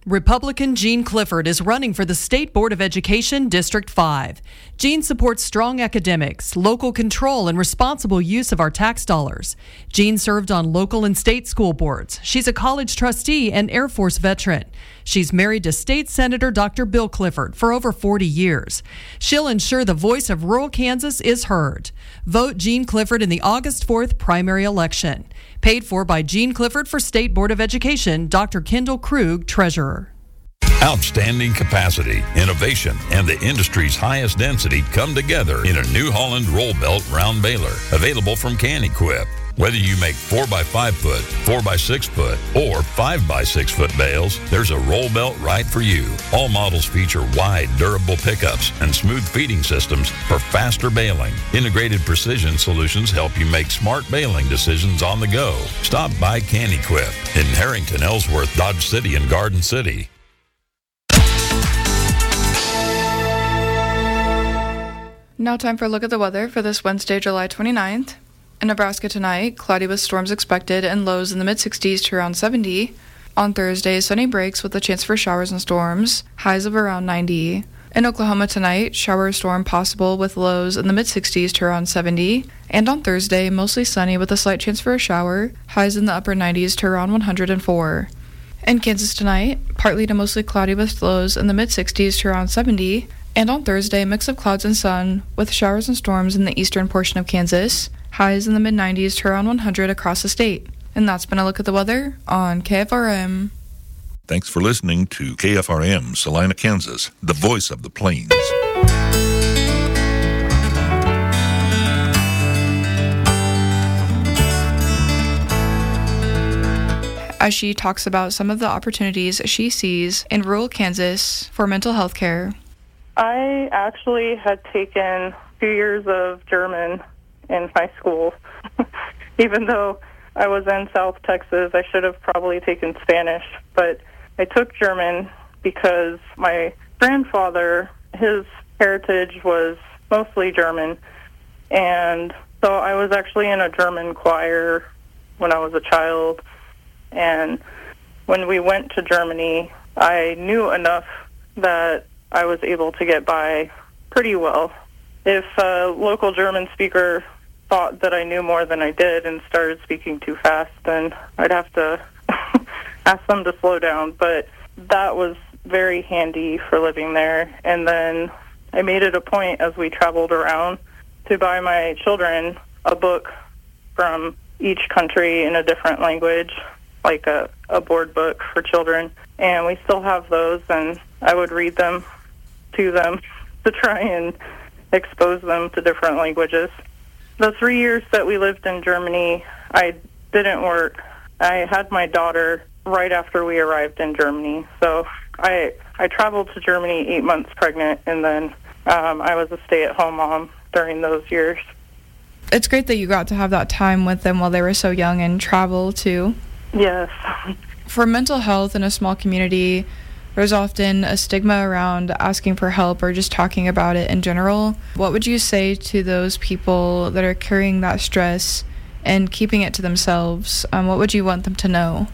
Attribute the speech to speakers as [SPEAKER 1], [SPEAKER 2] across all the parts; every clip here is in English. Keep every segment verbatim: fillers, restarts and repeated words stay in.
[SPEAKER 1] Republican Gene Clifford is running for the State Board of Education District five. Gene supports strong academics, local control, and responsible use of our tax dollars. Gene served on local and state school boards. She's a college trustee and Air Force veteran. She's married to State Senator Doctor Bill Clifford for over forty years. She'll ensure the voice of rural Kansas is heard. Vote Gene Clifford in the August fourth primary election. Paid for by Gene Clifford for State Board of Education, Doctor Kendall Krug, Treasurer.
[SPEAKER 2] Outstanding capacity, innovation, and the industry's highest density come together in a New Holland roll belt round baler, available from Can-Equip. Whether you make four by five foot, four by six foot, or five by six foot bales, there's a roll belt right for you. All models feature wide, durable pickups and smooth feeding systems for faster baling. Integrated precision solutions help you make smart baling decisions on the go. Stop by Can-Equip in Harrington, Ellsworth, Dodge City, and Garden City.
[SPEAKER 3] Now time for a look at the weather for this Wednesday, July twenty-ninth. In Nebraska tonight, cloudy with storms expected and lows in the mid-sixties to around seventy. On Thursday, sunny breaks with a chance for showers and storms, highs of around ninety. In Oklahoma tonight, shower or storm possible with lows in the mid-sixties to around seventy. And on Thursday, mostly sunny with a slight chance for a shower, highs in the upper nineties to around one hundred four. In Kansas tonight, partly to mostly cloudy with lows in the mid-sixties to around seventy. And on Thursday, a mix of clouds and sun with showers and storms in the eastern portion of Kansas, highs in the mid-nineties to around one hundred across the state. And that's been a look at the weather on K F R M.
[SPEAKER 4] Thanks for listening to K F R M, Salina, Kansas, the voice of the plains.
[SPEAKER 3] As she talks about some of the opportunities she sees in rural Kansas for mental health care.
[SPEAKER 5] I actually had taken two years of German in high school. Even though I was in South Texas, I should have probably taken Spanish. But I took German because my grandfather, his heritage was mostly German. And so I was actually in a German choir when I was a child. And when we went to Germany, I knew enough that I was able to get by pretty well. If a local German speaker thought that I knew more than I did and started speaking too fast, then I'd have to ask them to slow down. But that was very handy for living there. And then I made it a point as we traveled around to buy my children a book from each country in a different language, like a, a board book for children. And we still have those, and I would read them to them to try and expose them to different languages. The three years that we lived in Germany, I didn't work. I had my daughter right after we arrived in Germany. So I I traveled to Germany eight months pregnant, and then um, I was a stay-at-home mom during those years.
[SPEAKER 3] It's great that you got to have that time with them while they were so young and travel, too.
[SPEAKER 5] Yes.
[SPEAKER 3] For mental health in a small community, there's often a stigma around asking for help or just talking about it in general. What would you say to those people that are carrying that stress and keeping it to themselves? Um, what would you want them to know?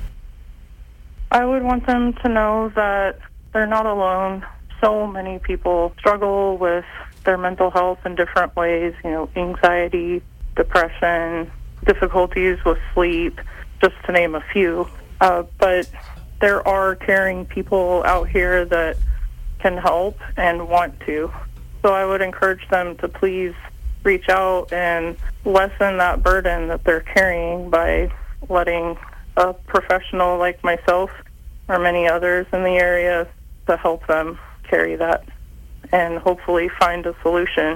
[SPEAKER 5] I would want them to know that they're not alone. So many people struggle with their mental health in different ways, you know, anxiety, depression, difficulties with sleep, just to name a few. Uh, but there are caring people out here that can help and want to. So I would encourage them to please reach out and lessen that burden that they're carrying by letting a professional like myself or many others in the area to help them carry that and hopefully find a solution.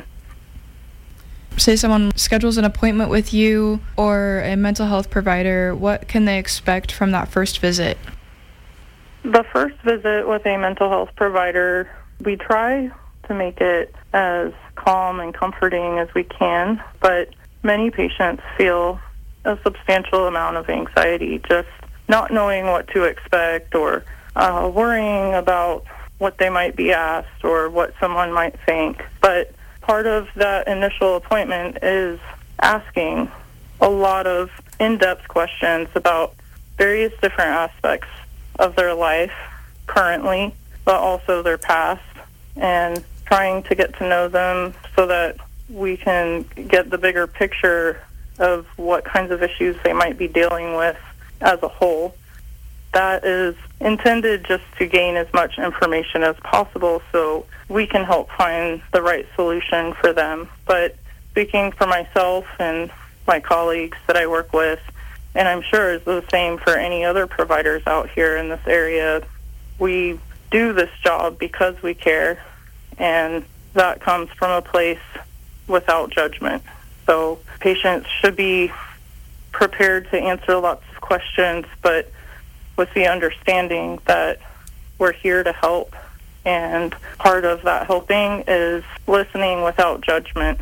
[SPEAKER 3] Say someone schedules an appointment with you or a mental health provider, what can they expect from that first visit?
[SPEAKER 5] The first visit with a mental health provider, we try to make it as calm and comforting as we can, but many patients feel a substantial amount of anxiety, just not knowing what to expect or uh, worrying about what they might be asked or what someone might think. But part of that initial appointment is asking a lot of in-depth questions about various different aspects of their life currently, but also their past, and trying to get to know them so that we can get the bigger picture of what kinds of issues they might be dealing with as a whole. That is intended just to gain as much information as possible so we can help find the right solution for them. But speaking for myself and my colleagues that I work with, and I'm sure it's the same for any other providers out here in this area, we do this job because we care, and that comes from a place without judgment. So patients should be prepared to answer lots of questions, but with the understanding that we're here to help, and part of that helping is listening without judgment.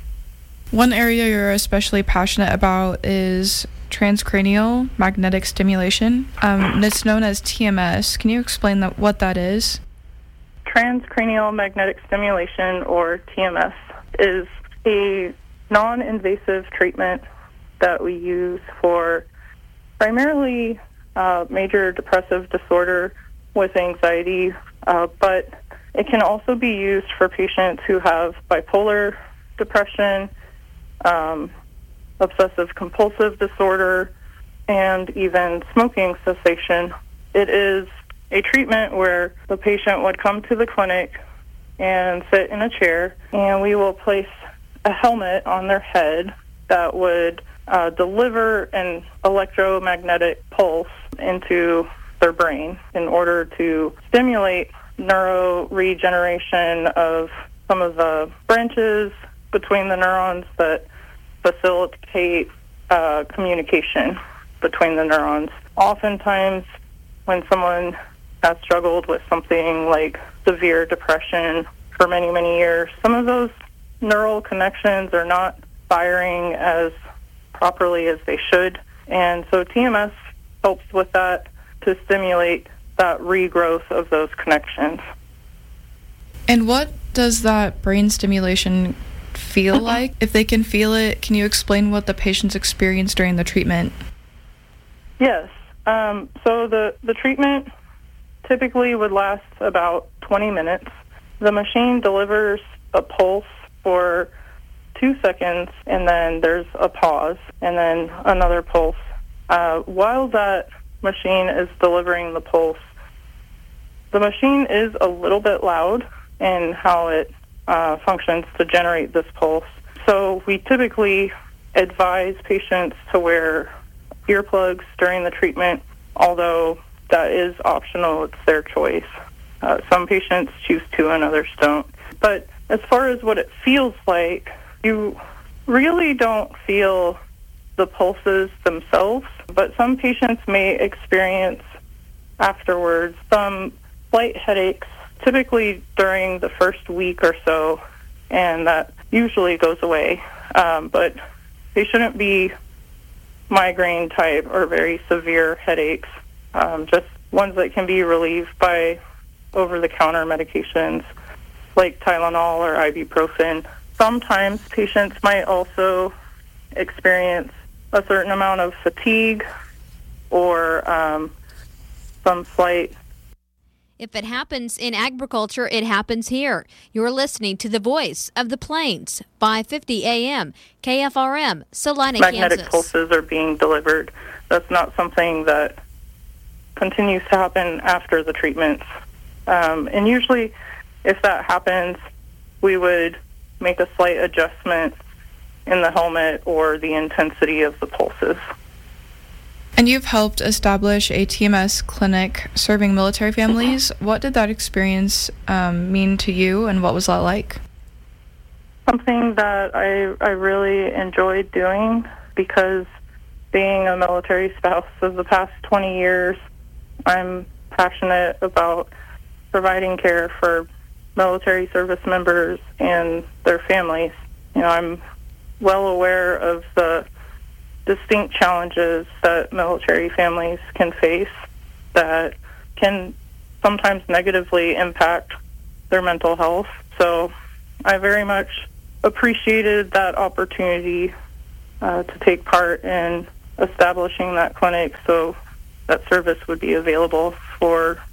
[SPEAKER 3] One area you're especially passionate about is transcranial magnetic stimulation. Um, and it's known as T M S. Can you explain that, what that is?
[SPEAKER 5] Transcranial magnetic stimulation, or T M S, is a non-invasive treatment that we use for primarily uh, major depressive disorder with anxiety, uh, but it can also be used for patients who have bipolar depression, um, obsessive compulsive disorder, and even smoking cessation. It is a treatment where the patient would come to the clinic and sit in a chair, and we will place a helmet on their head that would uh, deliver an electromagnetic pulse into their brain in order to stimulate neuroregeneration of some of the branches between the neurons that facilitate uh, communication between the neurons. Oftentimes, when someone has struggled with something like severe depression for many, many years, some of those neural connections are not firing as properly as they should. And so T M S helps with that to stimulate that regrowth of those connections.
[SPEAKER 3] And what does that brain stimulation feel like? If they can feel it, can you explain what the patients experience during the treatment?
[SPEAKER 5] Yes. Um, so the, the treatment typically would last about twenty minutes. The machine delivers a pulse for two seconds, and then there's a pause, and then another pulse. Uh, while that machine is delivering the pulse, the machine is a little bit loud in how it uh, functions to generate this pulse. So we typically advise patients to wear earplugs during the treatment, although that is optional. It's their choice. Uh, some patients choose to and others don't. But as far as what it feels like, you really don't feel the pulses themselves, but some patients may experience afterwards some slight headaches, typically during the first week or so, and that usually goes away. Um, but they shouldn't be migraine type or very severe headaches, um, just ones that can be relieved by over-the-counter medications like Tylenol or ibuprofen. Sometimes patients might also experience a certain amount of fatigue or um, some slight.
[SPEAKER 6] If it happens in agriculture, it happens here. You're listening to the voice of the Plains, five fifty A M, K F R M, Salina,
[SPEAKER 5] magnetic
[SPEAKER 6] Kansas.
[SPEAKER 5] Pulses are being delivered. That's not something that continues to happen after the treatments. Um, and usually, if that happens, we would make a slight adjustment in the helmet or the intensity of the pulses.
[SPEAKER 3] And you've helped establish a T M S clinic serving military families. What did that experience um, mean to you, and what was that like?
[SPEAKER 5] Something that I, I really enjoyed doing, because being a military spouse of the past twenty years, I'm passionate about providing care for military service members and their families. You know, I'm well aware of the distinct challenges that military families can face that can sometimes negatively impact their mental health. So I very much appreciated that opportunity uh, to take part in establishing that clinic so that service would be available for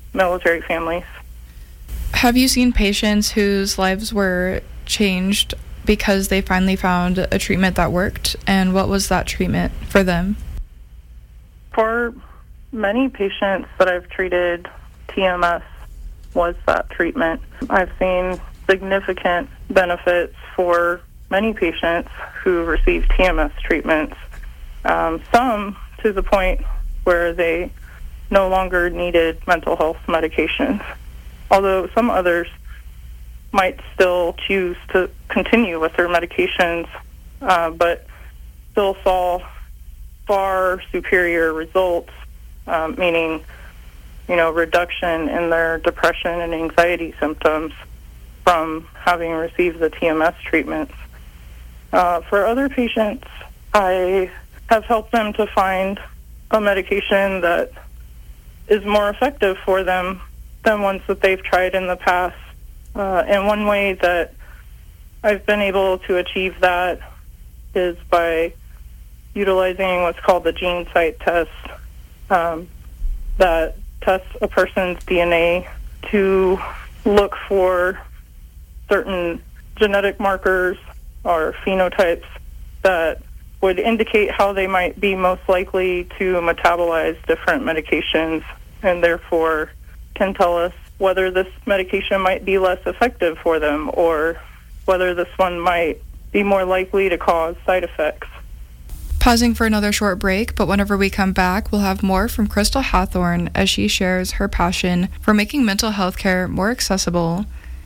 [SPEAKER 5] military families.
[SPEAKER 3] Have you seen patients whose lives were changed because they finally found a treatment that worked? And what was that treatment for them?
[SPEAKER 5] For many patients that I've treated, T M S was that treatment. I've seen significant benefits for many patients who receive T M S treatments, um, some to the point where they no longer needed mental health medications, although some others might still choose to continue with their medications, uh, but still saw far superior results, um, meaning, you know, reduction in their depression and anxiety symptoms from having received the T M S treatments. Uh, for other patients, I have helped them to find a medication that is more effective for them than ones that they've tried in the past. Uh, and one way that I've been able to achieve that is by utilizing what's called the GeneSight test, um, that tests a person's D N A to look for certain genetic markers or phenotypes that would indicate how they might be most likely to metabolize different medications, and therefore can tell us whether this medication might be less effective for them or whether this one might be more likely to cause side effects.
[SPEAKER 3] Pausing for another short break, but whenever we come back, we'll have more from Crystal Hathorn as she shares her passion for making mental health care more accessible.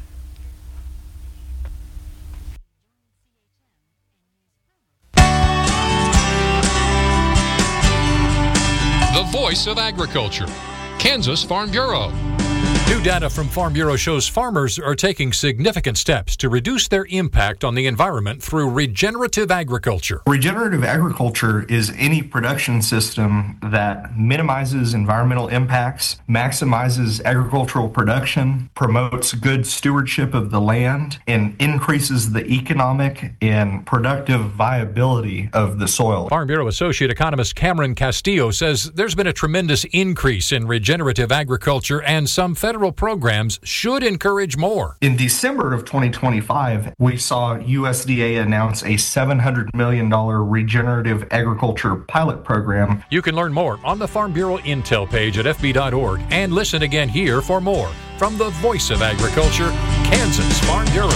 [SPEAKER 7] The Voice of Agriculture, Kansas Farm Bureau.
[SPEAKER 8] New data from Farm Bureau shows farmers are taking significant steps to reduce their impact on the environment through regenerative agriculture.
[SPEAKER 9] Regenerative agriculture is any production system that minimizes environmental impacts, maximizes agricultural production, promotes good stewardship of the land, and increases the economic and productive viability of the soil.
[SPEAKER 8] Farm Bureau Associate Economist Cameron Castillo says there's been a tremendous increase in regenerative agriculture, and some federal programs should encourage more.
[SPEAKER 9] In December of twenty twenty-five, we saw U S D A announce a seven hundred million dollars regenerative agriculture pilot program.
[SPEAKER 8] You can learn more on the Farm Bureau Intel page at f b dot org and listen again here for more from the Voice of Agriculture, Kansas Farm Bureau.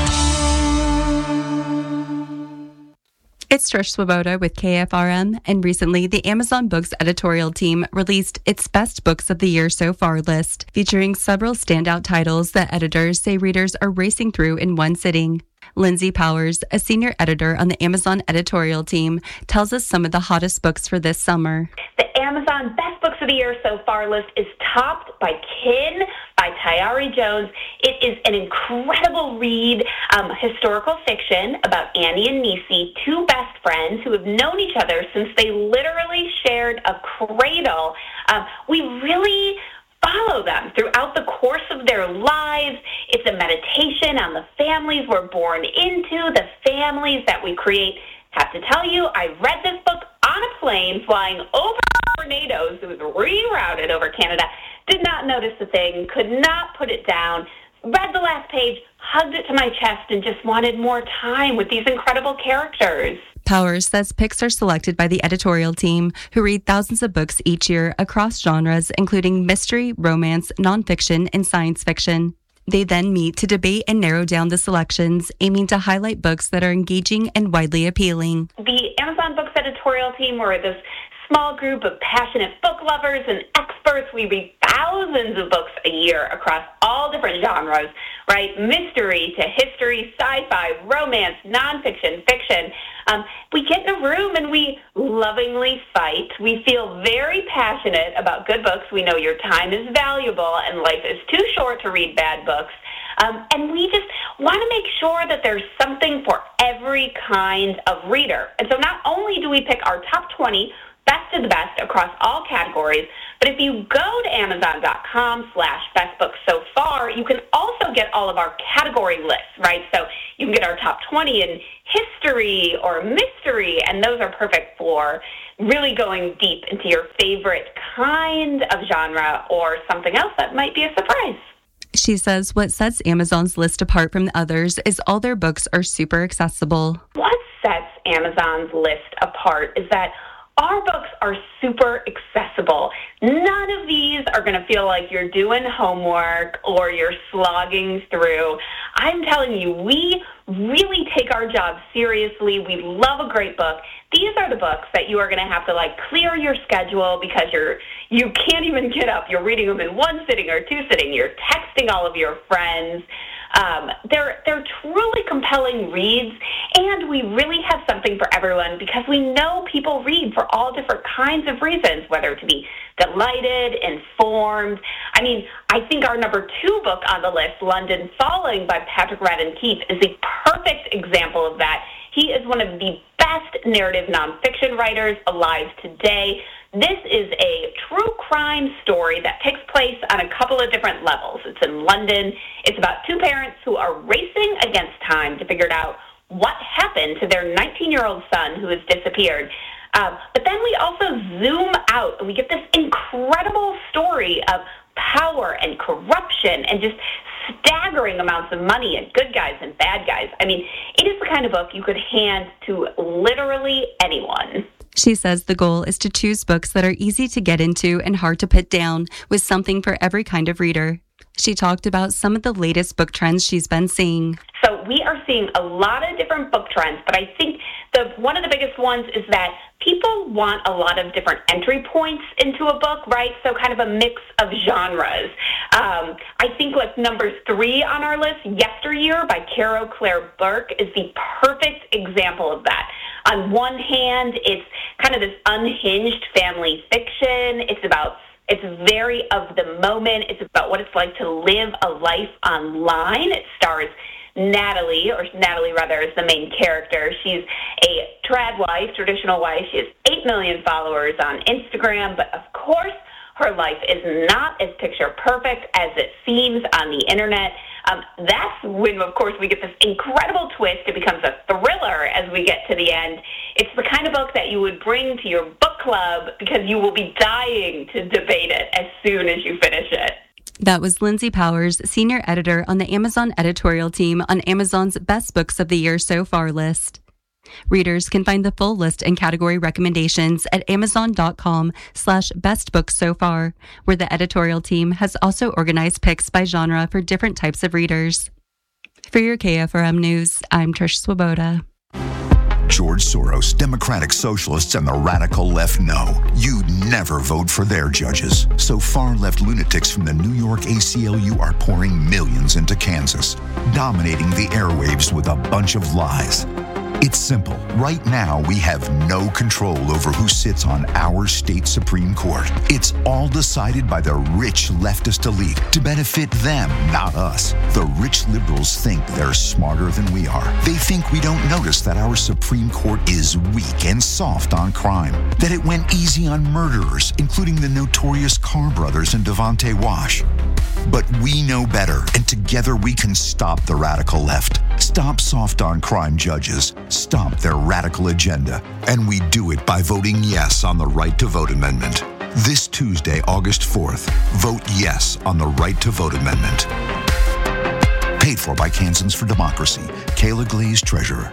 [SPEAKER 10] It's Trish Swoboda with K F R M, and recently the Amazon Books editorial team released its Best Books of the Year So Far list, featuring several standout titles that editors say readers are racing through in one sitting. Lindsay Powers, a senior editor on the Amazon editorial team, tells us some of the hottest books for this summer.
[SPEAKER 11] The Amazon Best Books of the Year So Far list is topped by Kin by Tayari Jones. It is an incredible read, um, historical fiction about Annie and Nisi, two best friends who have known each other since they literally shared a cradle. Um, we really follow them throughout the course of their lives. It's a meditation on the families we're born into, the families that we create. Have to tell you, I read this book on a plane flying over tornadoes. It was rerouted over Canada. Did not notice a thing, could not put it down. Read the last page, hugged it to my chest, and just wanted more time with these incredible characters.
[SPEAKER 10] Powers says picks are selected by the editorial team, who read thousands of books each year across genres, including mystery, romance, nonfiction, and science fiction. They then meet to debate and narrow down the selections, aiming to highlight books that are engaging and widely appealing.
[SPEAKER 11] The Amazon Books editorial team were this small group of passionate book lovers and experts. We read thousands of books a year across all different genres, right? Mystery to history, sci-fi, romance, nonfiction, fiction. Um, we get in a room and we lovingly fight. We feel very passionate about good books. We know your time is valuable and life is too short to read bad books. Um, and we just want to make sure that there's something for every kind of reader. And so not only do we pick our top twenty best of the best across all categories, but if you go to amazon.com slash best books so far, you can also get all of our category lists, right? So you can get our top twenty in history or mystery, and those are perfect for really going deep into your favorite kind of genre or something else that might be a surprise.
[SPEAKER 10] She says what sets Amazon's list apart from the others is all their books are super accessible.
[SPEAKER 11] What sets Amazon's list apart is that our books are super accessible. None of these are going to feel like you're doing homework or you're slogging through. I'm telling you, we really take our job seriously. We love a great book. These are the books that you are going to have to like clear your schedule because you're you can't even get up. You're reading them in one sitting or two sitting. You're texting all of your friends. Um, they're they're truly compelling reads, and we really have something for everyone because we know people read for all different kinds of reasons, whether to be delighted, informed. I mean, I think our number two book on the list, London Falling by Patrick Radden Keefe, is the perfect example of that. He is one of the best narrative nonfiction writers alive today. This is a true crime story that takes place on a couple of different levels. It's in London. It's about two parents who are racing against time to figure out what happened to their nineteen-year-old son who has disappeared. Um, but then we also zoom out and we get this incredible story of power and corruption and just staggering amounts of money and good guys and bad guys. I mean, it is the kind of book you could hand to literally anyone.
[SPEAKER 10] She says the goal is to choose books that are easy to get into and hard to put down, with something for every kind of reader. She talked about some of the latest book trends she's been seeing.
[SPEAKER 11] So we are seeing a lot of different book trends, but I think the one of the biggest ones is that people want a lot of different entry points into a book, right? So kind of a mix of genres. Um, I think like number three on our list, Yesteryear by Caro Claire Burke, is the perfect example of that. On one hand, it's kind of this unhinged family fiction. It's about It's very of the moment. It's about what it's like to live a life online. It stars Natalie, or Natalie rather, is the main character. She's a trad wife, traditional wife. She has eight million followers on Instagram, but of course her life is not as picture perfect as it seems on the internet. Um, that's when, of course, we get this incredible twist. It becomes a thriller as we get to the end. It's the kind of book that you would bring to your book club because you will be dying to debate it as soon as you finish it.
[SPEAKER 10] That was Lindsay Powers, senior editor on the Amazon editorial team on Amazon's Best Books of the Year So Far list. Readers can find the full list and category recommendations at amazon.com slash best books so far, where the editorial team has also organized picks by genre for different types of readers. For your K F R M News, I'm Trish Swoboda.
[SPEAKER 12] George Soros, Democratic Socialists, and the radical left know you'd never vote for their judges. So far-left lunatics from the New York A C L U are pouring millions into Kansas, dominating the airwaves with a bunch of lies. It's simple. Right now, we have no control over who sits on our state Supreme Court. It's all decided by the rich leftist elite to benefit them, not us. The rich liberals think they're smarter than we are. They think we don't notice that our Supreme Court is weak and soft on crime, that it went easy on murderers, including the notorious Carr brothers and Devonte Wash. But we know better, and together we can stop the radical left. Stop soft on crime judges. Stop their radical agenda. And we do it by voting yes on the Right to Vote Amendment. This Tuesday, August fourth, vote yes on the Right to Vote Amendment. Paid for by Kansans for Democracy. Kayla Glaze, Treasurer.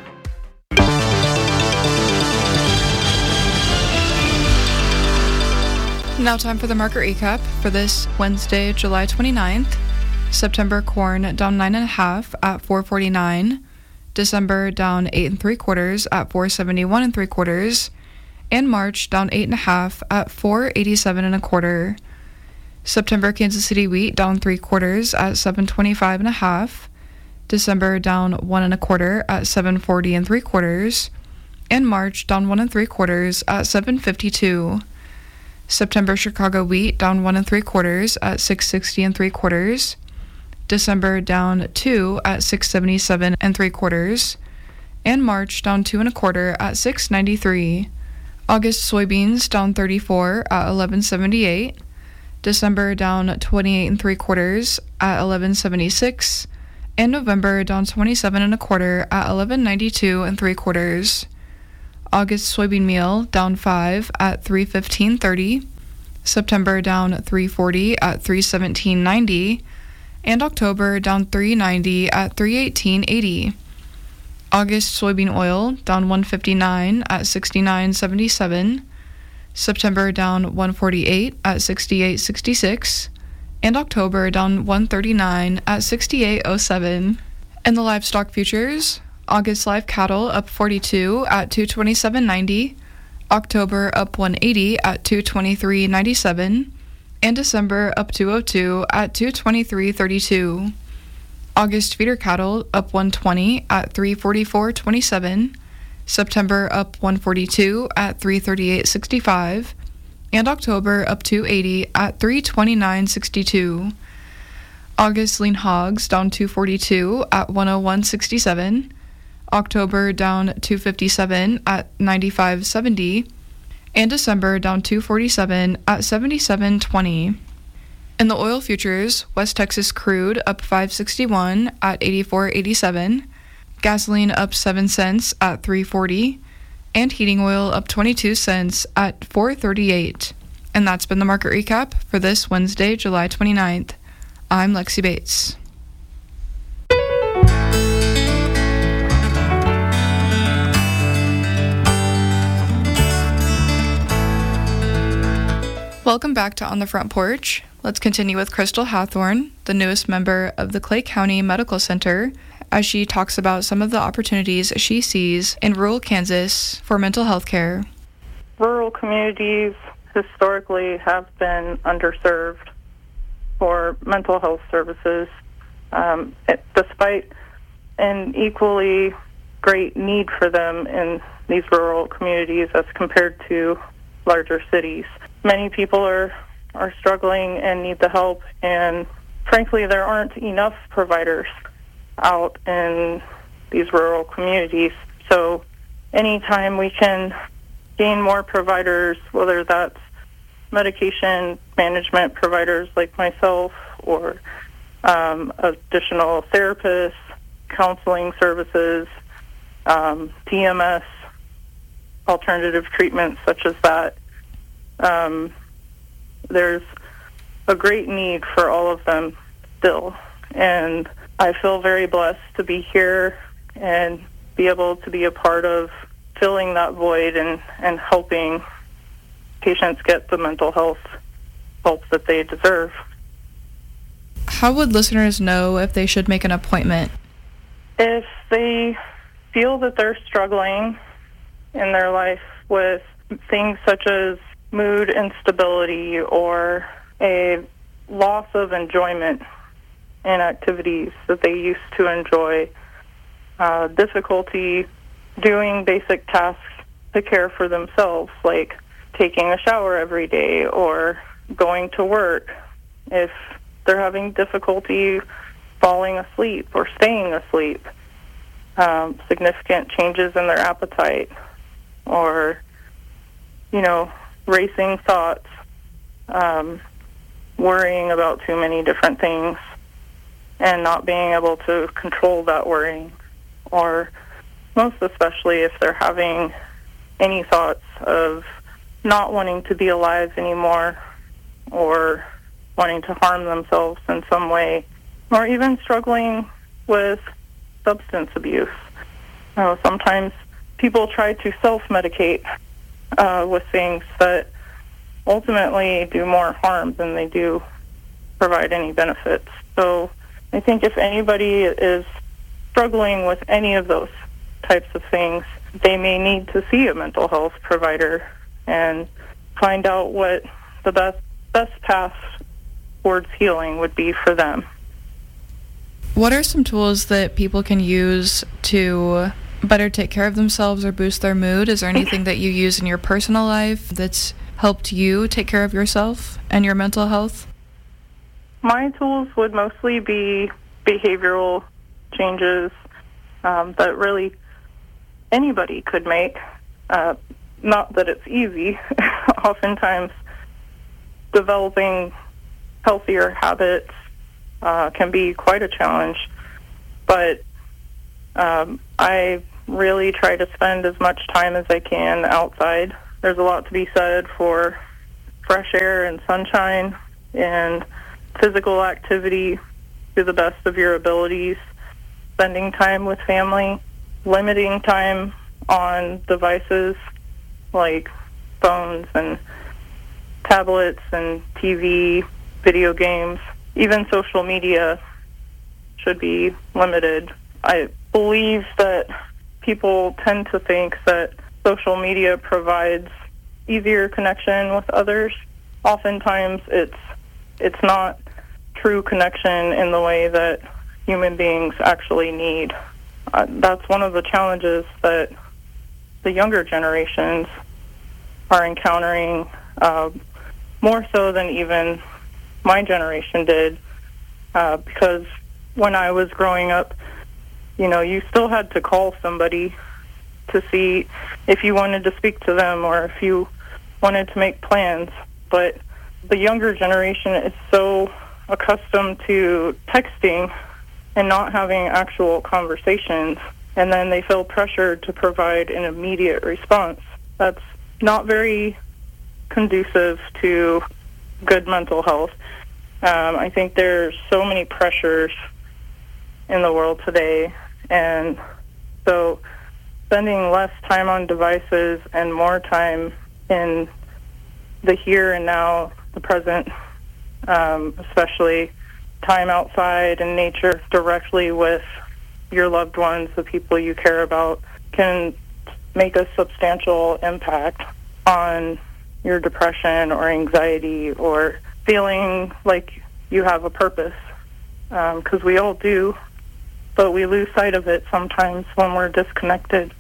[SPEAKER 3] Now time for the market recap for this Wednesday, July twenty-ninth. September corn down nine and a half at four forty-nine. December down eight and three quarters at four seventy-one and three quarters. And March down eight and a half at four eighty-seven and a quarter. September Kansas City wheat down three quarters at seven twenty-five and a half. December down one and a quarter at seven forty and three quarters. And March down one and three quarters at seven fifty-two. September Chicago wheat down one and three quarters at six sixty and three quarters. December down two at six seventy-seven and three quarters. And March down two and a quarter at six ninety-three. August soybeans down thirty-four at eleven seventy-eight. December down twenty-eight and three quarters at eleven seventy-six. And November down twenty-seven and a quarter at eleven ninety-two and three quarters. August soybean meal down five at three fifteen thirty. September down three forty at three seventeen ninety. And October down three ninety at three eighteen eighty. August soybean oil down one fifty-nine at sixty-nine seventy-seven. September down one forty-eight at sixty-eight sixty-six. And October down one thirty-nine at sixty-eight oh seven. And the livestock futures, August live cattle up forty-two at two twenty-seven ninety. October up one eighty at two twenty-three ninety-seven. And December up two oh two at two twenty-three thirty-two. August feeder cattle up one twenty at three forty-four twenty-seven. September up one forty-two at three thirty-eight sixty-five. And October up two eighty at three twenty-nine sixty-two. August lean hogs down two forty-two at one oh one sixty-seven. October down two fifty-seven at ninety-five seventy. And December down two forty-seven at seventy-seven twenty. In the oil futures, West Texas crude up five sixty-one at eighty-four eighty-seven. Gasoline up seven cents at three forty. And heating oil up twenty-two cents at four thirty-eight. And that's been the market recap for this Wednesday, July twenty-ninth. I'm Lexi Bates. Welcome back to On the Front Porch. Let's continue with Crystal Hathorn, the newest member of the Clay County Medical Center, as she talks about some of the opportunities she sees in rural Kansas for mental health care.
[SPEAKER 5] Rural communities historically have been underserved for mental health services, um, it, despite an equally great need for them in these rural communities as compared to larger cities. Many people are, are struggling and need the help, and frankly, there aren't enough providers out in these rural communities. So anytime we can gain more providers, whether that's medication management providers like myself or um, additional therapists, counseling services, um, T M S, alternative treatments such as that, Um, there's a great need for all of them still, and I feel very blessed to be here and be able to be a part of filling that void and, and helping patients get the mental health help that they deserve.
[SPEAKER 3] How would listeners know if they should make an appointment?
[SPEAKER 5] If they feel that they're struggling in their life with things such as mood instability or a loss of enjoyment in activities that they used to enjoy, uh, difficulty doing basic tasks to care for themselves, like taking a shower every day or going to work, if they're having difficulty falling asleep or staying asleep, um, significant changes in their appetite, or, you know, racing thoughts, um, worrying about too many different things and not being able to control that worrying, or most especially if they're having any thoughts of not wanting to be alive anymore or wanting to harm themselves in some way, or even struggling with substance abuse. You know, sometimes people try to self-medicate Uh, with things that ultimately do more harm than they do provide any benefits. So I think if anybody is struggling with any of those types of things, they may need to see a mental health provider and find out what the best best path towards healing would be for them.
[SPEAKER 3] What are some tools that people can use to better take care of themselves or boost their mood? Is there anything that you use in your personal life that's helped you take care of yourself and your mental health?
[SPEAKER 5] My tools would mostly be behavioral changes um, that really anybody could make. Uh, not that it's easy. Oftentimes, developing healthier habits uh, can be quite a challenge. But um, I really try to spend as much time as I can outside. There's a lot to be said for fresh air and sunshine and physical activity to the best of your abilities, spending time with family, limiting time on devices like phones and tablets and T V, video games, even social media should be limited. I believe that people tend to think that social media provides easier connection with others. Oftentimes it's it's not true connection in the way that human beings actually need. Uh, that's one of the challenges that the younger generations are encountering, uh, more so than even my generation did, uh, because when I was growing up, you know, you still had to call somebody to see if you wanted to speak to them or if you wanted to make plans. But the younger generation is so accustomed to texting and not having actual conversations, and then they feel pressured to provide an immediate response. That's not very conducive to good mental health. Um, I think there's so many pressures in the world today, and so spending less time on devices and more time in the here and now, the present, um, especially time outside in nature directly with your loved ones, the people you care about, can make a substantial impact on your depression or anxiety or feeling like you have a purpose, because um, we all do, but we lose sight of it sometimes when we're disconnected.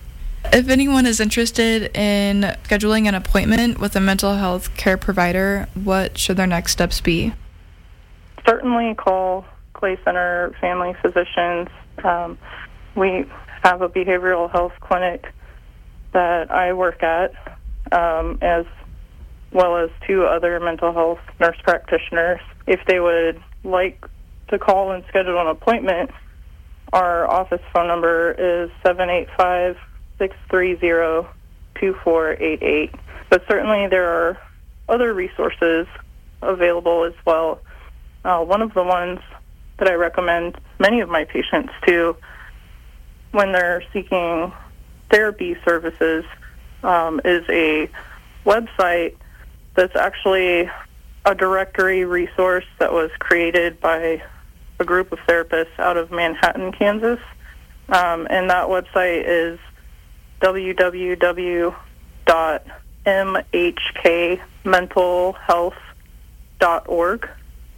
[SPEAKER 3] If anyone is interested in scheduling an appointment with a mental health care provider, what should their next steps be?
[SPEAKER 5] Certainly call Clay Center Family Physicians. Um, we have a behavioral health clinic that I work at, um, as well as two other mental health nurse practitioners. If they would like to call and schedule an appointment, our office phone number is seven eight five, six three zero, two four eight eight. But certainly there are other resources available as well. Uh, one of the ones that I recommend many of my patients to when they're seeking therapy services um, is a website that's actually a directory resource that was created by a group of therapists out of Manhattan, Kansas. Um, and that website is w w w dot m h k mental health dot org.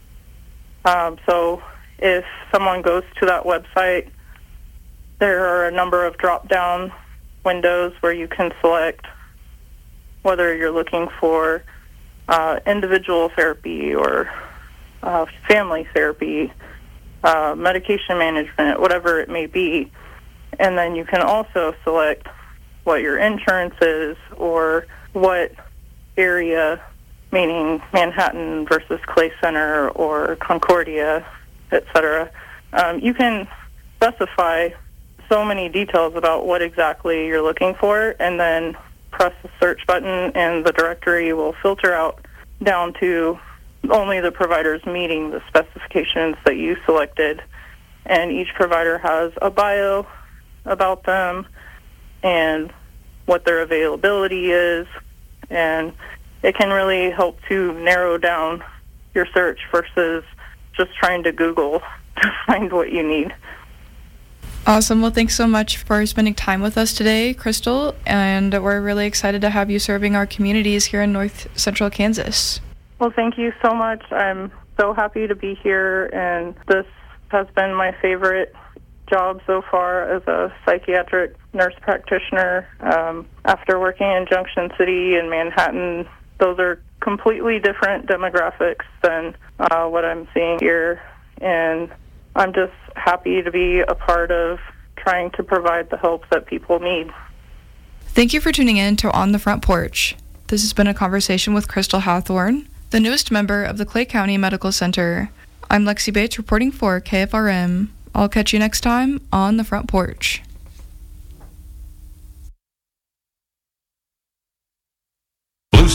[SPEAKER 5] Um, so if someone goes to that website, there are a number of drop-down windows where you can select whether you're looking for uh, individual therapy or uh, family therapy, uh, medication management, whatever it may be. And then you can also select what your insurance is or what area, meaning Manhattan versus Clay Center or Concordia, et cetera. Um, you can specify so many details about what exactly you're looking for, and then press the search button, and the directory will filter out down to only the providers meeting the specifications that you selected. And each provider has a bio about them and what their availability is, and it can really help to narrow down your search versus just trying to Google to find what you need.
[SPEAKER 3] Awesome. Well, thanks so much for spending time with us today, Crystal, and we're really excited to have you serving our communities here in North Central Kansas.
[SPEAKER 5] Well, thank you so much. I'm so happy to be here, and this has been my favorite job so far as a psychiatric nurse practitioner. Um, after working in Junction City and Manhattan, those are completely different demographics than uh, what I'm seeing here, and I'm just happy to be a part of trying to provide the help that people need.
[SPEAKER 3] Thank you for tuning in to On the Front Porch. This has been a conversation with Crystal Hathorn, the newest member of the Clay County Medical Center. I'm Lexi Bates reporting for K F R M. I'll catch you next time on the Front Porch.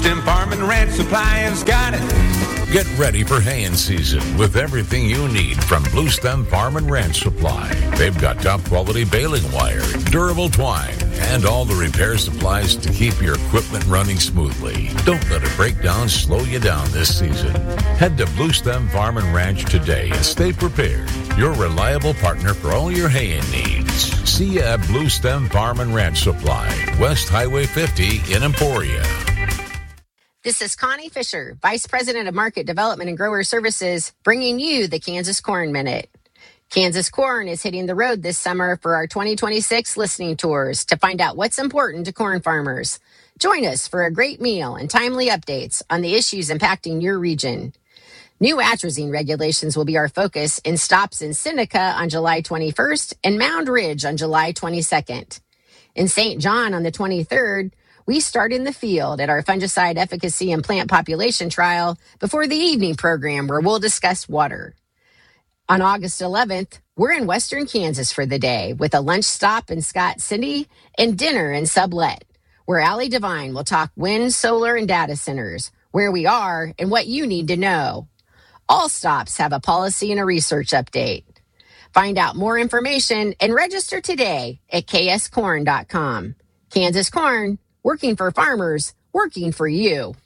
[SPEAKER 13] Stem Farm and Ranch Supply has got it.
[SPEAKER 14] Get ready for haying season with everything you need from Blue Stem Farm and Ranch Supply. They've got top quality baling wire, durable twine, and all the repair supplies to keep your equipment running smoothly. Don't let a breakdown slow you down this season. Head to Blue Stem Farm and Ranch today and stay prepared. Your reliable partner for all your haying needs. See you at Blue Stem Farm and Ranch Supply, West Highway fifty in Emporia.
[SPEAKER 15] This is Connie Fisher, Vice President of Market Development and Grower Services, bringing you the Kansas Corn Minute. Kansas Corn is hitting the road this summer for our twenty twenty-six listening tours to find out what's important to corn farmers. Join us for a great meal and timely updates on the issues impacting your region. New atrazine regulations will be our focus in stops in Seneca on July twenty-first and Mound Ridge on July twenty-second. In Saint John on the twenty-third, we start in the field at our fungicide efficacy and plant population trial before the evening program where we'll discuss water. On August eleventh, we're in Western Kansas for the day with a lunch stop in Scott City and dinner in Sublet, where Allie Devine will talk wind, solar, and data centers, where we are and what you need to know. All stops have a policy and a research update. Find out more information and register today at k s corn dot com. Kansas Corn, working for farmers, working for you.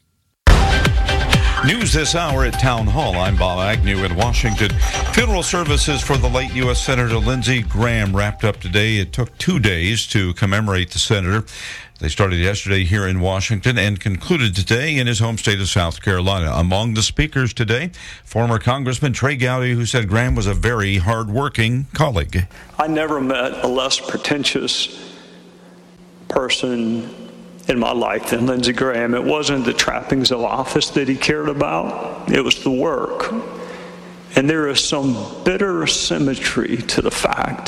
[SPEAKER 16] News this hour at Town Hall. I'm Bob Agnew in Washington. Funeral services for the late U S Senator Lindsey Graham wrapped up today. It took two days to commemorate the senator. They started yesterday here in Washington and concluded today in his home state of South Carolina. Among the speakers today, former Congressman Trey Gowdy, who said Graham was a very hard-working colleague.
[SPEAKER 17] I never met a less pretentious person in my life than Lindsey Graham. It wasn't the trappings of office that he cared about. It was the work. And there is some bitter symmetry to the fact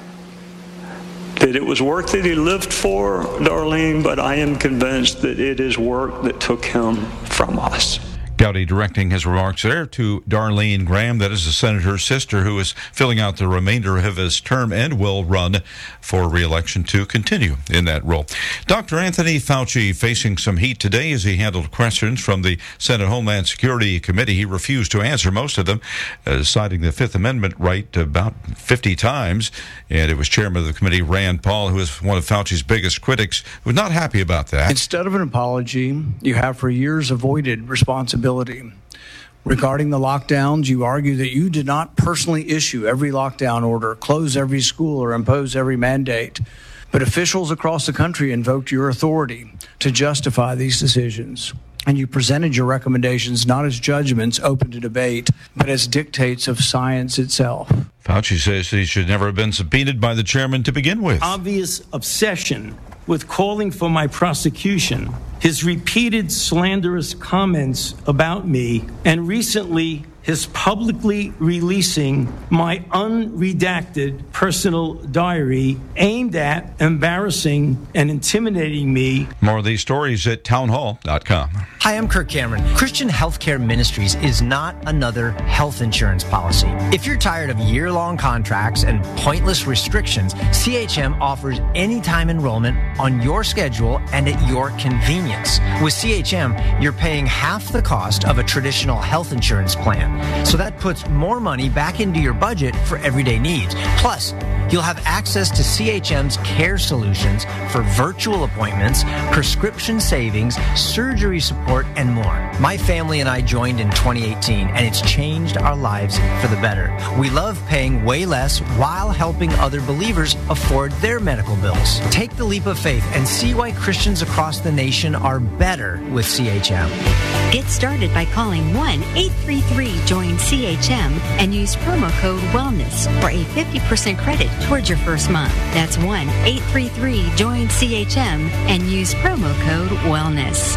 [SPEAKER 17] that it was work that he lived for, Darlene, but I am convinced that it is work that took him from us.
[SPEAKER 16] Gowdy directing his remarks there to Darlene Graham, that is the senator's sister, who is filling out the remainder of his term and will run for re-election to continue in that role. Doctor Anthony Fauci facing some heat today as he handled questions from the Senate Homeland Security Committee. He refused to answer most of them, uh, citing the Fifth Amendment right about fifty times. And it was Chairman of the committee, Rand Paul, who is one of Fauci's biggest critics, who was not happy about that.
[SPEAKER 18] Instead of an apology, you have for years avoided responsibility. Regarding the lockdowns, you argue that you did not personally issue every lockdown order, close every school, or impose every mandate. But officials across the country invoked your authority to justify these decisions. And you presented your recommendations not as judgments open to debate, but as dictates of science itself.
[SPEAKER 16] Fauci says he should never have been subpoenaed by the chairman to begin with.
[SPEAKER 19] Obvious obsession with calling for my prosecution, his repeated slanderous comments about me, and recently his publicly releasing my unredacted personal diary aimed at embarrassing and intimidating me.
[SPEAKER 16] More of these stories at town hall dot com.
[SPEAKER 20] Hi, I'm Kirk Cameron. Christian Healthcare Ministries is not another health insurance policy. If you're tired of year-long contracts and pointless restrictions, C H M offers anytime enrollment on your schedule and at your convenience. With C H M, you're paying half the cost of a traditional health insurance plan. So that puts more money back into your budget for everyday needs. Plus, you'll have access to C H M's care solutions for virtual appointments, prescription savings, surgery support, and more. My family and I joined in twenty eighteen, and it's changed our lives for the better. We love paying way less while helping other believers afford their medical bills. Take the leap of faith and see why Christians across the nation are better with C H M.
[SPEAKER 21] Get started by calling one eight three three join C H M and use promo code WELLNESS for a fifty percent credit towards your first month. That's one eight three three join C H M and use promo code WELLNESS.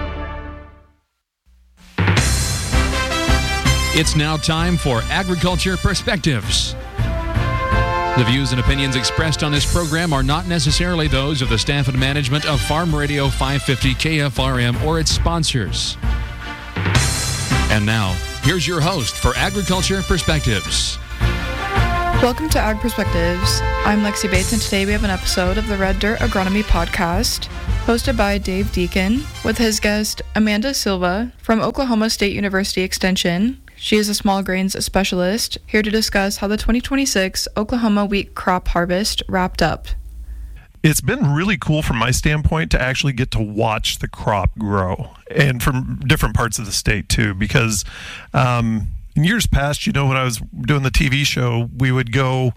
[SPEAKER 7] It's now time for Agriculture Perspectives. The views and opinions expressed on this program are not necessarily those of the staff and management of Farm Radio five fifty K F R M or its sponsors. And now, here's your host for Agriculture Perspectives.
[SPEAKER 3] Welcome to Ag Perspectives. I'm Lexi Bates, and today we have an episode of the Red Dirt Agronomy Podcast, hosted by Dave Deacon, with his guest Amanda Silva from Oklahoma State University Extension. She is a small grains specialist, here to discuss how the twenty twenty-six Oklahoma wheat crop harvest wrapped up.
[SPEAKER 1] It's been really cool from my standpoint to actually get to watch the crop grow, and from different parts of the state too, because um, in years past, you know, when I was doing the T V show, we would go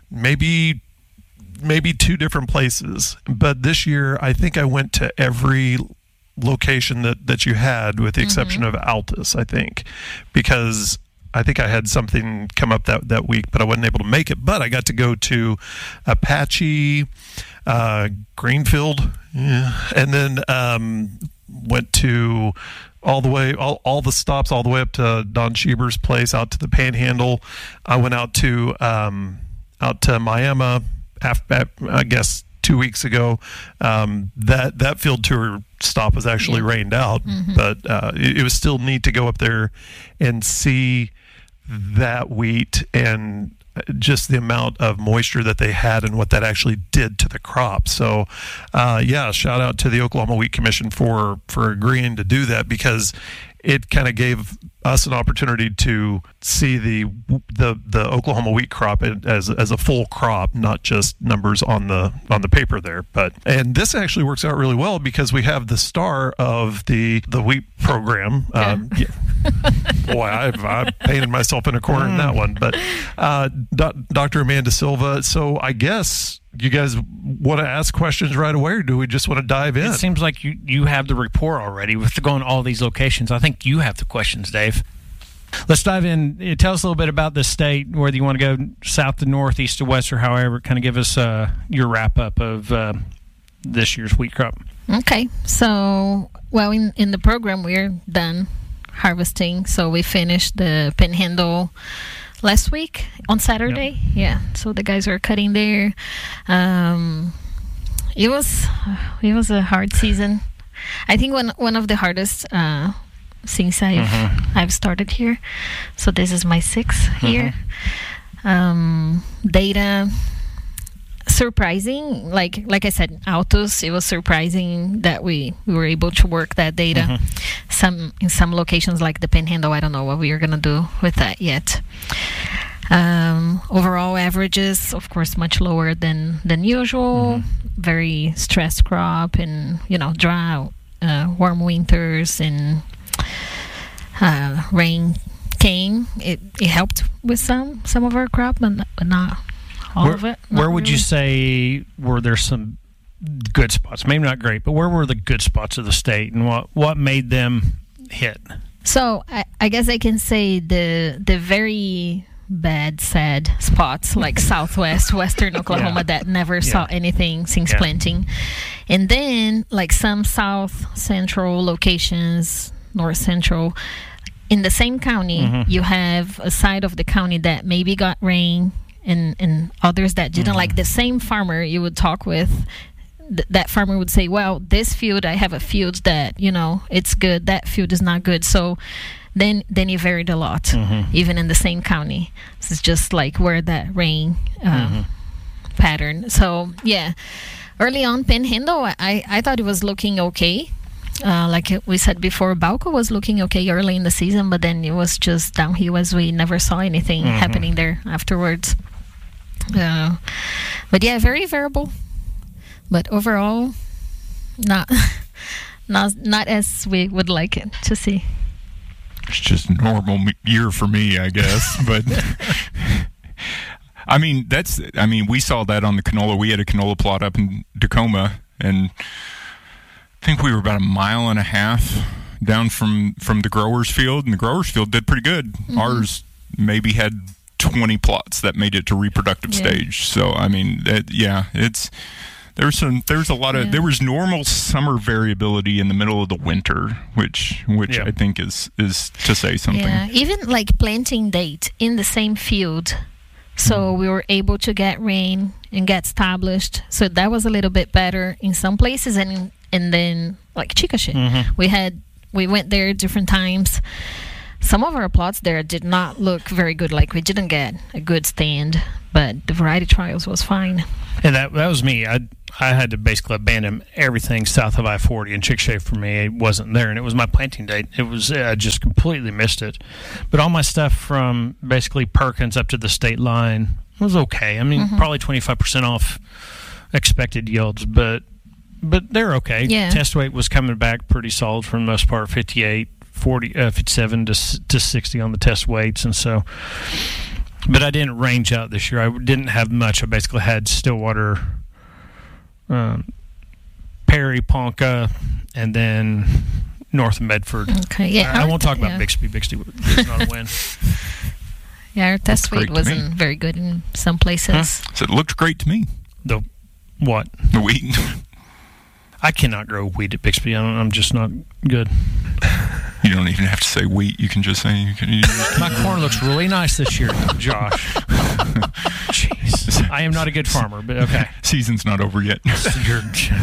[SPEAKER 1] maybe maybe two different places. But this year, I think I went to every location that, that you had, with the exception mm-hmm. of Altus, I think, because I think I had something come up that, that week, but I wasn't able to make it. But I got to go to Apache, uh, Greenfield, yeah, and then um, went to all the way, all, all the stops, all the way up to Don Schieber's place, out to the Panhandle. I went out to um, out to Miami, after, I guess, two weeks ago. Um, that that field tour stop was actually yeah. rained out, mm-hmm. but uh, it, it was still neat to go up there and see that wheat and just the amount of moisture that they had and what that actually did to the crop. So, uh, yeah, shout out to the Oklahoma Wheat Commission for, for agreeing to do that, because it kind of gave us an opportunity to see the the the Oklahoma wheat crop as as a full crop, not just numbers on the on the paper there. But and this actually works out really well, because we have the star of the the wheat program. Yeah. Um, yeah. Boy, I've, I've painted myself in a corner mm. in that one. But uh, Do- Doctor Amanda Silva. So I guess you guys want to ask questions right away, or do we just want to dive in?
[SPEAKER 22] It seems like you, you have the rapport already with going to all these locations. I think you have the questions, Dave. Let's dive in. Tell us a little bit about this state, whether you want to go south to north, east to west, or however. Kind of give us uh, your wrap-up of uh, this year's wheat crop.
[SPEAKER 23] Okay. So, well, in, in the program, we're done harvesting. So we finished the Panhandle last week on Saturday. Yep. Yeah, so the guys were cutting there. Um, it was it was a hard season. I think one one of the hardest uh, since I've mm-hmm. I've started here. So this is my sixth mm-hmm. year. Um, data surprising. Like like I said, Altus. It was surprising that we, we were able to work that data. Mm-hmm. Some in some locations like the Panhandle, I don't know what we are gonna do with that yet. Um, overall averages, of course, much lower than than usual. Mm-hmm. Very stressed crop, and you know, dry, uh, warm winters, and uh, rain came. It it helped with some some of our crop, but not, but not all
[SPEAKER 22] where,
[SPEAKER 23] of it.
[SPEAKER 22] Where would really. You say were there some good spots? Maybe not great, but where were the good spots of the state, and what what made them hit?
[SPEAKER 23] So I, I guess I can say the the very bad, sad spots like Southwest, Western Oklahoma yeah. that never yeah. saw anything since yeah. planting, and then like some South Central locations, North Central. In the same county, mm-hmm. you have a side of the county that maybe got rain, and and others that didn't. Mm-hmm. Like the same farmer you would talk with, th- that farmer would say, well, this field, I have a field that, you know, it's good. That field is not good. So then then it varied a lot, mm-hmm. even in the same county. So it's just like where that rain uh, mm-hmm. pattern. So, yeah, early on, Panhandle, I, I thought it was looking okay. Uh, like we said before, Bauco was looking okay early in the season, but then it was just downhill as we never saw anything mm-hmm. happening there afterwards. Uh, but yeah, very variable. But overall, not not not as we would like it to see.
[SPEAKER 24] It's just a normal year for me, I guess. But I mean, that's I mean, we saw that on the canola. We had a canola plot up in Tacoma, and I think we were about a mile and a half down from, from the growers field, and the growers field did pretty good. Mm-hmm. Ours maybe had twenty plots that made it to reproductive yeah. stage. So I mean, it, yeah, it's there's some there's a lot of yeah. there was normal summer variability in the middle of the winter, which which yeah. I think is is to say something.
[SPEAKER 23] Yeah, even like planting date in the same field. So we were able to get rain and get established. So that was a little bit better in some places, and in, and then like Chickasha, mm-hmm. we had we went there different times. Some of our plots there did not look very good. Like we didn't get a good stand but the variety trials was fine.
[SPEAKER 22] And that that was me. I I had to basically abandon everything south of I forty, and Chickasha for me it wasn't there, and it was my planting date. It was I just completely missed it. But all my stuff from basically Perkins up to the state line was okay. I mean, mm-hmm. probably twenty-five percent off expected yields, but but they're okay.
[SPEAKER 23] Yeah.
[SPEAKER 22] Test weight was coming back pretty solid for the most part, fifty-eight, forty, uh, fifty-seven to to sixty on the test weights, and so. But I didn't range out this year. I didn't have much. I basically had Stillwater, um, Perry, Ponca, and then North Medford.
[SPEAKER 23] Okay, yeah.
[SPEAKER 22] I, I won't talk
[SPEAKER 23] yeah.
[SPEAKER 22] about Bixby. Bixby is not a win.
[SPEAKER 23] Yeah, our test weight wasn't very good in some places.
[SPEAKER 24] Huh? So it looked great to me.
[SPEAKER 22] The what?
[SPEAKER 24] The wheat.
[SPEAKER 22] I cannot grow wheat at Bixby. I don't, I'm just not good.
[SPEAKER 24] You don't even have to say wheat. You can just say you can. You just
[SPEAKER 22] My corn looks really nice this year, Josh. Jeez, I am not a good farmer, but okay.
[SPEAKER 24] Season's not over yet.
[SPEAKER 22] You're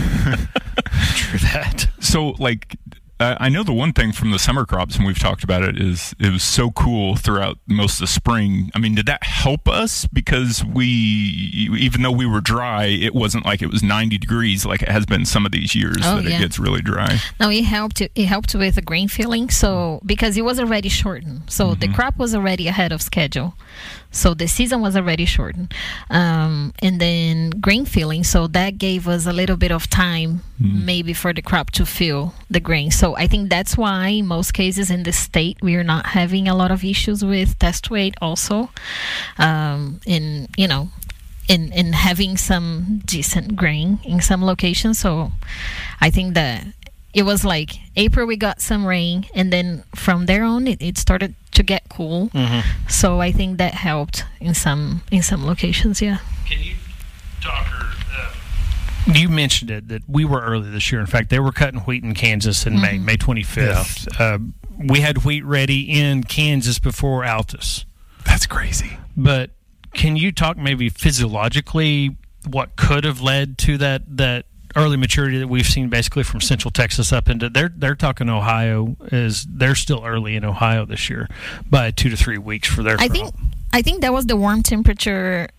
[SPEAKER 22] true that.
[SPEAKER 24] So, like, uh, I know the one thing from the summer crops, and we've talked about it, is it was so cool throughout most of the spring. I mean, did that help us? Because we, even though we were dry, it wasn't like it was ninety degrees like it has been some of these years
[SPEAKER 23] oh,
[SPEAKER 24] that
[SPEAKER 23] yeah.
[SPEAKER 24] it gets really dry.
[SPEAKER 23] No, it helped. It helped with the grain filling. So because it was already shortened, so mm-hmm. the crop was already ahead of schedule. So the season was already shortened, um, and then grain filling. So that gave us a little bit of time, mm. maybe for the crop to fill the grain. So I think that's why in most cases in the state we are not having a lot of issues with test weight. Also, um, in you know, in in having some decent grain in some locations. So I think that it was like April we got some rain, and then from there on it, it started to get cool. Mm-hmm. So I think that helped in some in some locations. Yeah.
[SPEAKER 22] Can you talk or uh, you mentioned it that we were early this year. In fact, they were cutting wheat in Kansas in mm-hmm. May, May twenty-fifth. Yeah. Uh, we had wheat ready in Kansas before Altus.
[SPEAKER 24] That's crazy.
[SPEAKER 22] But can you talk maybe physiologically what could have led to that that early maturity that we've seen basically from Central Texas up into they're they're talking Ohio is they're still early in Ohio this year by two to three weeks for their
[SPEAKER 23] I
[SPEAKER 22] crop.
[SPEAKER 23] think I think that was the warm temperature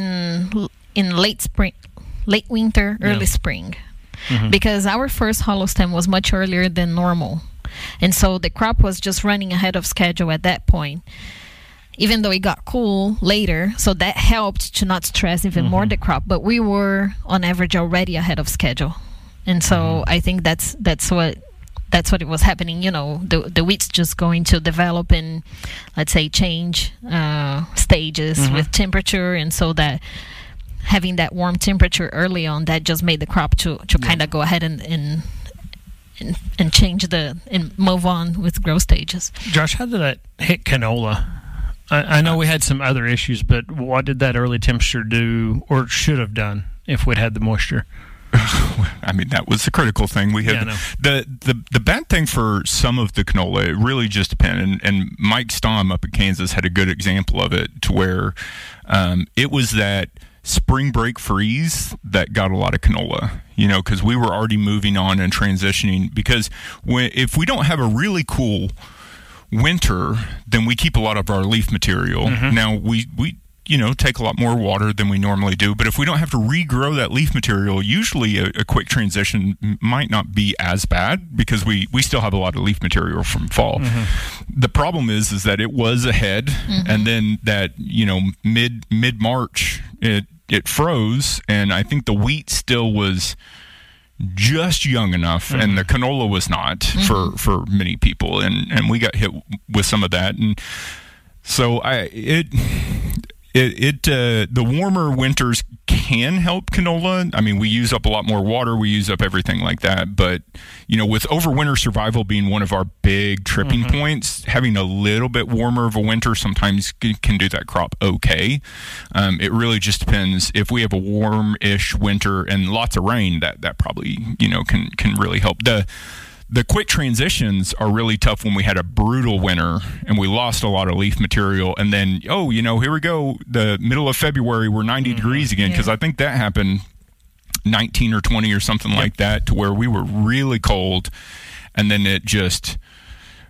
[SPEAKER 23] in in late spring, late winter, early yeah. spring, mm-hmm. because our first hollow stem was much earlier than normal, and so the crop was just running ahead of schedule at that point. Even though it got cool later, so that helped to not stress even mm-hmm. more the crop. But we were on average already ahead of schedule, and so mm-hmm. I think that's that's what that's what it was happening. You know, the the wheat's just going to develop and let's say change uh, stages mm-hmm. with temperature, and so that having that warm temperature early on that just made the crop to to yeah. kind of go ahead and. and And, and change the and move on with growth stages.
[SPEAKER 22] Josh, how did that hit canola? I, I know we had some other issues, but what did that early temperature do, or should have done, if we'd had the moisture?
[SPEAKER 24] I mean, that was the critical thing. We had
[SPEAKER 22] yeah,
[SPEAKER 24] the, the the bad thing for some of the canola. It really just depended. And, and Mike Stamm up in Kansas had a good example of it, to where um, it was that spring break freeze that got a lot of canola, you know, because we were already moving on and transitioning. Because when, if we don't have a really cool winter, then we keep a lot of our leaf material. Mm-hmm. Now, we, we, you know, take a lot more water than we normally do. But if we don't have to regrow that leaf material, usually a, a quick transition might not be as bad, because we, we still have a lot of leaf material from fall. Mm-hmm. The problem is, is that it was ahead, mm-hmm. and then that, you know, mid, mid-March, it, it froze, and I think the wheat still was just young enough, mm-hmm. and the canola was not mm-hmm. for, for many people, and, and we got hit with some of that. And so I it it, it uh, the warmer winters can help canola. I mean, we use up a lot more water, we use up everything like that, but you know, with overwinter survival being one of our big tripping mm-hmm. points, having a little bit warmer of a winter sometimes can do that crop okay. Um, it really just depends. If we have a warm-ish winter and lots of rain, that that probably, you know, can can really help. The The quick transitions are really tough when we had a brutal winter and we lost a lot of leaf material, and then, oh, you know, here we go, the middle of February, we're ninety mm-hmm. degrees again, because yeah. I think that happened nineteen or twenty or something yep. like that, to where we were really cold, and then it just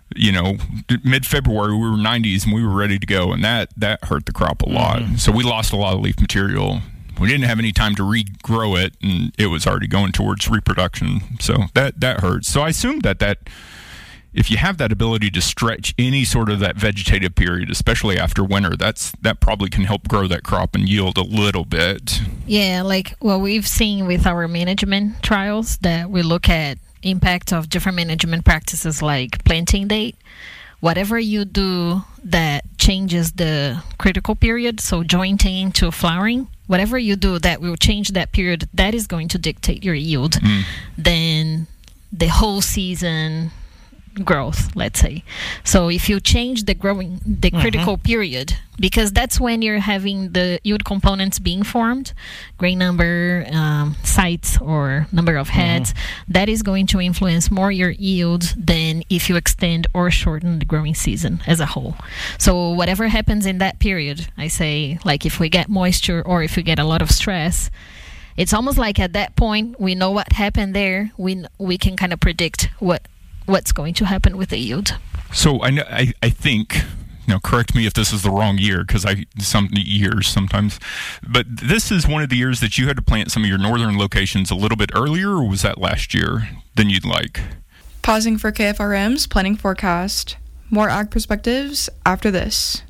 [SPEAKER 24] you know, mid-February we were nineties and we were ready to go, and that that hurt the crop a lot. Mm-hmm. So we lost a lot of leaf material. We didn't have any time to regrow it, and it was already going towards reproduction. So that that hurts. So I assume that that if you have that ability to stretch any sort of that vegetative period, especially after winter, that's that probably can help grow that crop and yield a little bit.
[SPEAKER 23] Yeah, like what we've seen with our management trials, that we look at impact of different management practices like planting date. Whatever you do that changes the critical period, so jointing to flowering, whatever you do that will change that period, that is going to dictate your yield. Mm. Then the whole season growth, let's say. So if you change the growing, the mm-hmm. critical period, because that's when you're having the yield components being formed, grain number, um, sites, or number of heads, mm-hmm. that is going to influence more your yield than if you extend or shorten the growing season as a whole. So whatever happens in that period, I say, like if we get moisture or if we get a lot of stress, it's almost like at that point we know what happened there. We we can kind of predict what what's going to happen with the yield.
[SPEAKER 24] So I know, I, I think, now correct me if this is the wrong year, because I some years sometimes, but this is one of the years that you had to plant some of your northern locations a little bit earlier, or was that last year than you'd like?
[SPEAKER 3] Pausing for K F R M's planning forecast. More ag perspectives after this.